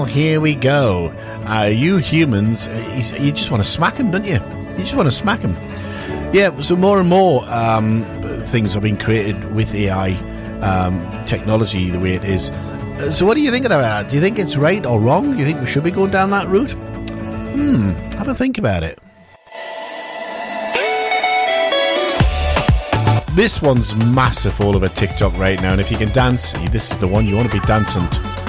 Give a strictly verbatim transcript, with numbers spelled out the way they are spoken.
Here we go. Uh, you humans, uh, you just want to smack them, don't you? You just want to smack them. Yeah, so more and more um, things are being created with A I um, technology the way it is. Uh, so what do you think about that? Do you think it's right or wrong? Do you think we should be going down that route? Hmm, have a think about it. This one's massive all over TikTok right now, and if you can dance, this is the one you want to be dancing to.